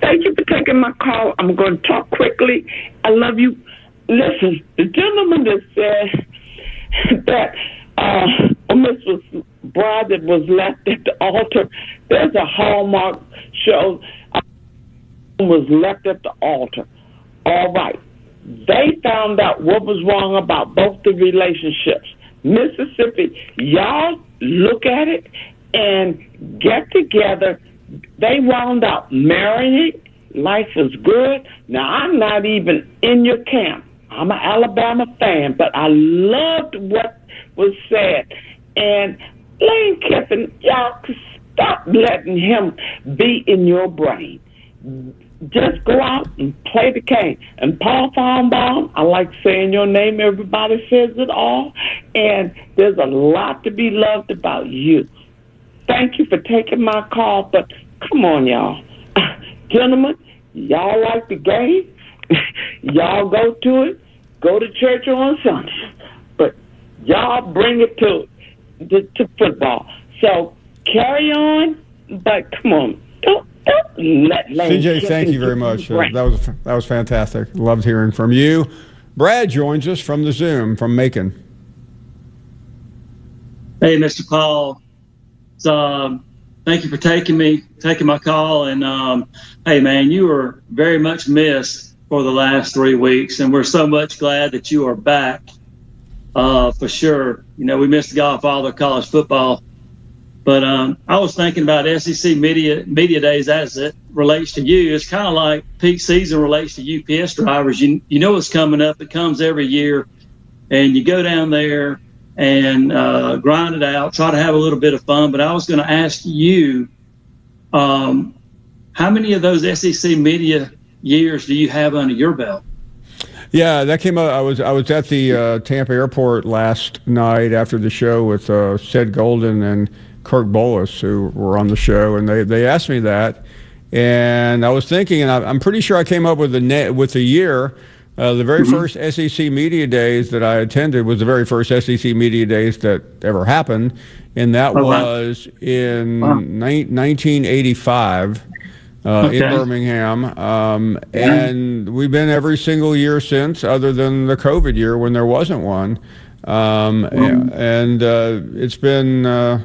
Thank you for taking my call. I'm going to talk quickly. I love you. Listen, the gentleman that said that Mrs. Bride that was left at the altar, there's a Hallmark show was left at the altar. All right. They found out what was wrong about both the relationships. Mississippi, y'all look at it and get together. They wound up marrying. Life was good. Now, I'm not even in your camp. I'm an Alabama fan, but I loved what was said. And Lane Kiffin, y'all stop letting him be in your brain. Just go out and play the game. And Paul Farnbaum, I like saying your name. Everybody says it all. And there's a lot to be loved about you. Thank you for taking my call, but come on, y'all. Gentlemen, y'all like the game. Y'all go to it. Go to church on Sunday. But y'all bring it to football. So carry on, but come on. Don't let Lane CJ, thank you very much. That was fantastic. Loved hearing from you. Brad joins us from the Zoom from Macon. Hey, Mr. Paul. Thank you for taking my call. And hey, man, you were very much missed for the last 3 weeks, and we're so much glad that you are back. For sure. You know, we missed the Godfather of college football. But I was thinking about SEC media days as it relates to you. It's kind of like peak season relates to UPS drivers. You know it's coming up. It comes every year. And you go down there and grind it out, try to have a little bit of fun. But I was going to ask you, how many of those SEC media years do you have under your belt? Yeah, that came up. I was at the Tampa airport last night after the show with Sed Golden and Kirk Bolas, who were on the show, and they asked me that, and I was thinking, and I'm pretty sure I came up with the year. The very first SEC media days that I attended was the very first SEC media days that ever happened, and that was in 1985 in Birmingham, and we've been every single year since, other than the COVID year when there wasn't one. And it's been,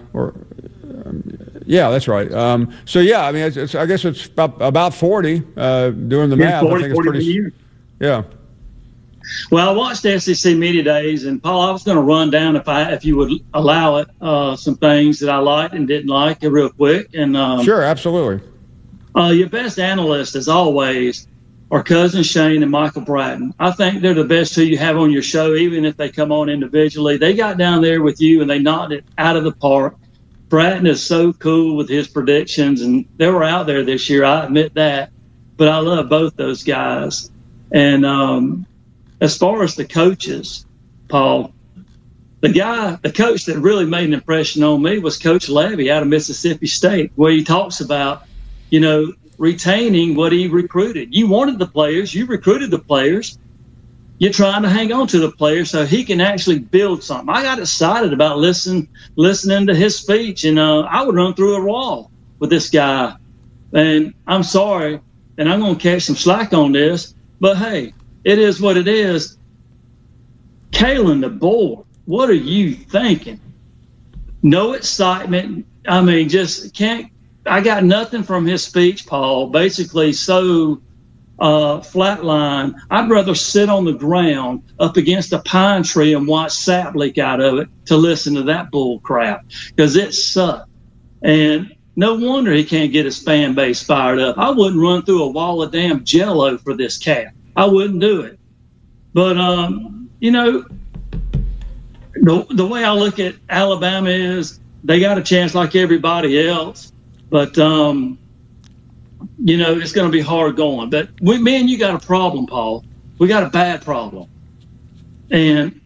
yeah, that's right. So yeah, I mean, I guess it's about 40. Doing the math, 40, I think it's pretty. Years. Yeah. Well, I watched the SEC media days, and Paul, I was going to run down if you would allow it, some things that I liked and didn't like real quick. And sure, absolutely. Your best analysts, as always, are Cousin Shane and Michael Bratton. I think they're the best two you have on your show, even if they come on individually. They got down there with you, and they knocked it out of the park. Bratton is so cool with his predictions, and they were out there this year, I admit that. But I love both those guys. And as far as the coaches, Paul, the coach that really made an impression on me was Coach Levy out of Mississippi State, where he talks about, you know, retaining what he recruited. You wanted the players, you recruited the players, you're trying to hang on to the players so he can actually build something. I got excited about listening to his speech, and I would run through a wall with this guy. And I'm sorry, and I'm going to catch some slack on this, but hey, it is what it is. Kalen DeBoer, what are you thinking? No excitement. I mean, just can't. I got nothing from his speech, Paul. Basically, so flatline. I'd rather sit on the ground up against a pine tree and watch sap leak out of it to listen to that bull crap, because it sucked. And no wonder he can't get his fan base fired up. I wouldn't run through a wall of damn Jell-O for this cat. I wouldn't do it. But, you know, the way I look at Alabama is they got a chance like everybody else. But, you know, it's going to be hard going. But me and you got a problem, Paul. We got a bad problem. And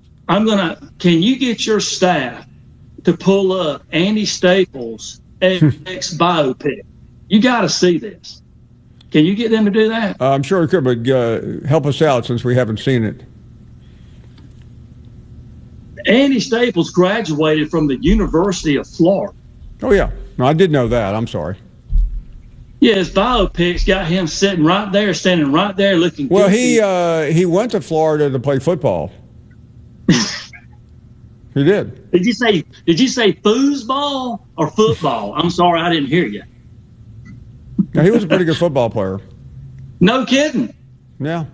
can you get your staff to pull up Andy Staples' ex biopic? You got to see this. Can you get them to do that? I'm sure it could, but help us out since we haven't seen it. Andy Staples graduated from the University of Florida. Oh, yeah. No, I did know that. I'm sorry. Yeah, his biopic's got him standing right there, looking. Well, goofy. he went to Florida to play football. He did. Did you say foosball or football? I'm sorry, I didn't hear you. Now, he was a pretty good football player. No kidding. Yeah.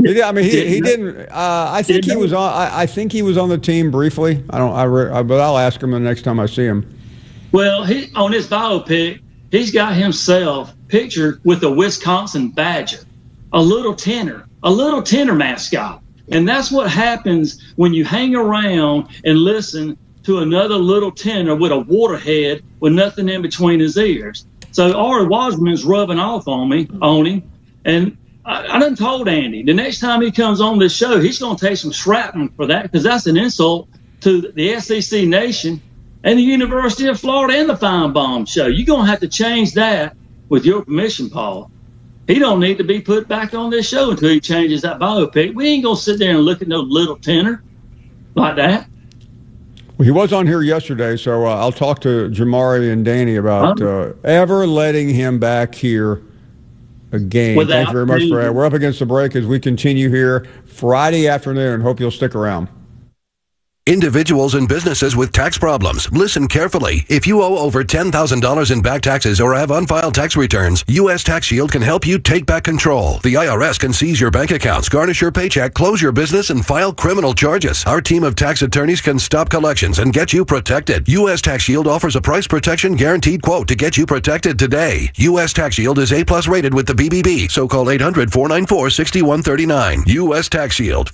He didn't. I think he was on. I think he was on the team briefly. But I'll ask him the next time I see him. Well, on his biopic, he's got himself pictured with a Wisconsin Badger, a little tenor mascot. And that's what happens when you hang around and listen to another little tenor with a waterhead with nothing in between his ears. So Ari Wasserman's rubbing off on him, and I done told Andy, the next time he comes on this show, he's going to take some shrapnel for that, because that's an insult to the SEC Nation and the University of Florida and the Feinbaum Show. You're going to have to change that with your permission, Paul. He don't need to be put back on this show until he changes that biopic. We ain't going to sit there and look at no little tenor like that. Well, he was on here yesterday, so I'll talk to Jamari and Danny about ever letting him back here again. Thank you very much for that. We're up against the break as we continue here Friday afternoon. Hope you'll stick around. Individuals and businesses with tax problems, listen carefully. If you owe over $10,000 in back taxes or have unfiled tax returns, U.S. Tax Shield can help you take back control. The IRS can seize your bank accounts, garnish your paycheck, close your business, and file criminal charges. Our team of tax attorneys can stop collections and get you protected. U.S. Tax Shield offers a price protection guaranteed quote to get you protected today. U.S. Tax Shield is A+ rated with the BBB, so call 800-494-6139. U.S. Tax Shield,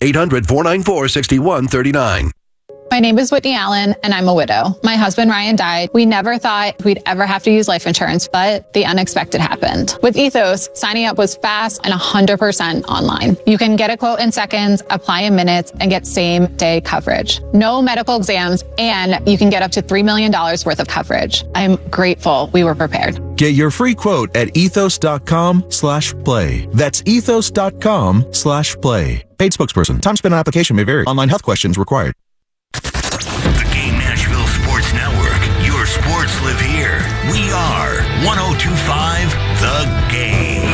800-494-6139. My name is Whitney Allen, and I'm a widow. My husband, Ryan, died. We never thought we'd ever have to use life insurance, but the unexpected happened. With Ethos, signing up was fast and 100% online. You can get a quote in seconds, apply in minutes, and get same-day coverage. No medical exams, and you can get up to $3 million worth of coverage. I'm grateful we were prepared. Get your free quote at ethos.com/play. That's ethos.com/play. Paid spokesperson. Time spent on application may vary. Online health questions required. The Game Nashville Sports Network. Your sports live here. We are 102.5 The Game.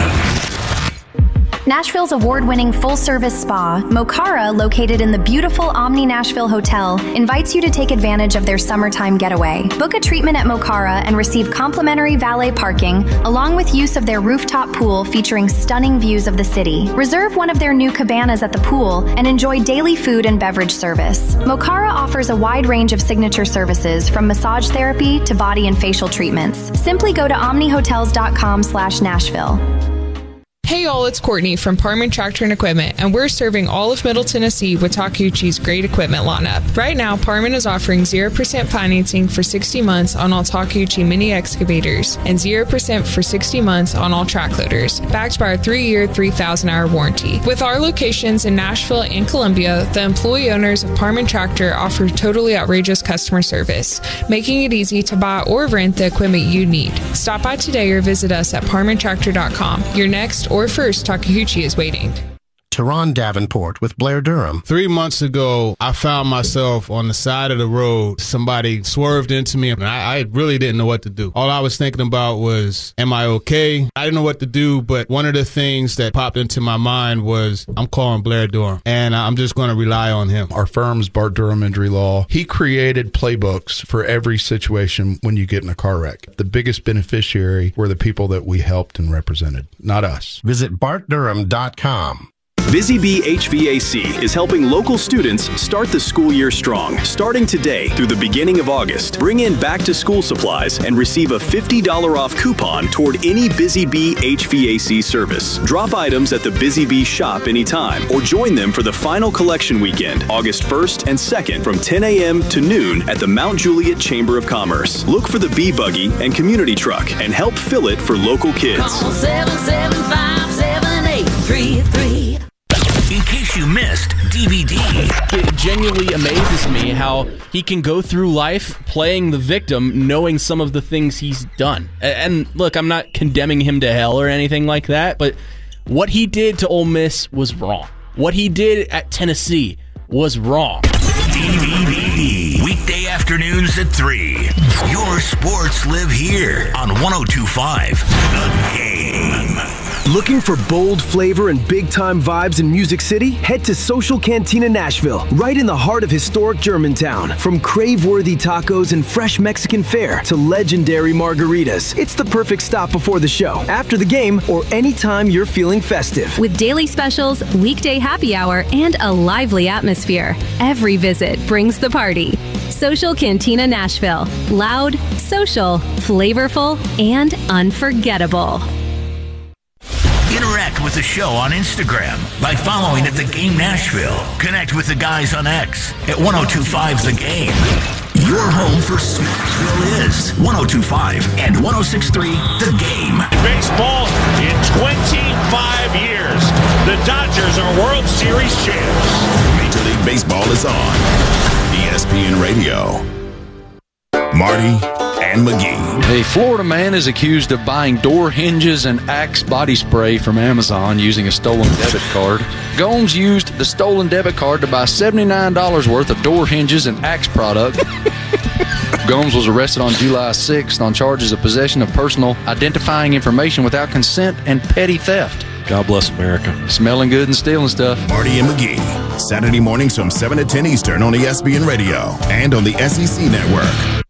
Nashville's award-winning full-service spa, Mokara, located in the beautiful Omni Nashville Hotel, invites you to take advantage of their summertime getaway. Book a treatment at Mokara and receive complimentary valet parking, along with use of their rooftop pool featuring stunning views of the city. Reserve one of their new cabanas at the pool and enjoy daily food and beverage service. Mokara offers a wide range of signature services, from massage therapy to body and facial treatments. Simply go to omnihotels.com/Nashville. Hey y'all, it's Courtney from Parman Tractor and Equipment, and we're serving all of Middle Tennessee with Takeuchi's great equipment lineup. Right now, Parman is offering 0% financing for 60 months on all Takeuchi mini excavators and 0% for 60 months on all track loaders, backed by our 3-year, 3,000-hour warranty. With our locations in Nashville and Columbia, the employee owners of Parman Tractor offer totally outrageous customer service, making it easy to buy or rent the equipment you need. Stop by today or visit us at parmantractor.com. Your next or first Takeuchi is waiting. Teron Davenport with Blair Durham. 3 months ago, I found myself on the side of the road. Somebody swerved into me, and I really didn't know what to do. All I was thinking about was, am I okay? I didn't know what to do, but one of the things that popped into my mind was, I'm calling Blair Durham, and I'm just going to rely on him. Our firm's Bart Durham Injury Law. He created playbooks for every situation when you get in a car wreck. The biggest beneficiary were the people that we helped and represented, not us. Visit bartdurham.com. Busy Bee HVAC is helping local students start the school year strong. Starting today through the beginning of August, bring in back-to-school supplies and receive a $50 off coupon toward any Busy Bee HVAC service. Drop items at the Busy Bee shop anytime or join them for the final collection weekend, August 1st and 2nd from 10 a.m. to noon at the Mount Juliet Chamber of Commerce. Look for the Bee Buggy and Community Truck and help fill it for local kids. Call 775-7833. In case you missed DVD. It genuinely amazes me how he can go through life playing the victim, knowing some of the things he's done. And look, I'm not condemning him to hell or anything like that, but what he did to Ole Miss was wrong. What he did at Tennessee was wrong. DVD. Weekday Weekday afternoons at 3. Your sports live here on 102.5 The Game. Looking for bold flavor and big-time vibes in Music City? Head to Social Cantina Nashville, right in the heart of historic Germantown. From crave-worthy tacos and fresh Mexican fare to legendary margaritas, it's the perfect stop before the show, after the game, or anytime you're feeling festive. With daily specials, weekday happy hour, and a lively atmosphere, every visit brings the party. Social Cantina Nashville. Loud, social, flavorful, and unforgettable. Interact with the show on Instagram by following at The Game Nashville. Connect with the guys on X at 1025 The Game. Your home for Smashville is 1025 and 1063 The Game. Baseball in 25 years. The Dodgers are World Series champs. Major League Baseball is on ESPN Radio. Marty and McGee. A Florida man is accused of buying door hinges and Axe body spray from Amazon using a stolen debit card. Gomes used the stolen debit card to buy $79 worth of door hinges and Axe product. Gomes was arrested on July 6th on charges of possession of personal identifying information without consent and petty theft. God bless America. Smelling good and stealing stuff. Marty and McGee. Saturday mornings from 7 to 10 Eastern on ESPN Radio and on the SEC Network.